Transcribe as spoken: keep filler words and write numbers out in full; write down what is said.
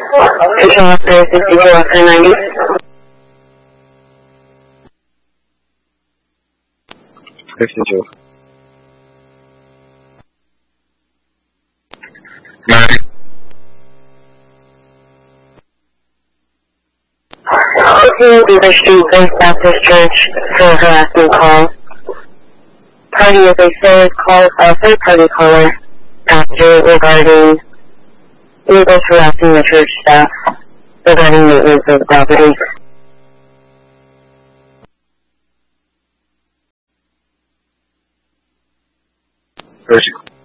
Station Officer sixty-two Officer ninety. fifty-two. fifteen Beaver Street, Grace Baptist Church, for a harassment call. Party is a service call, a third party caller, pastor, regarding illegal harassing the church staff regarding maintenance of the property.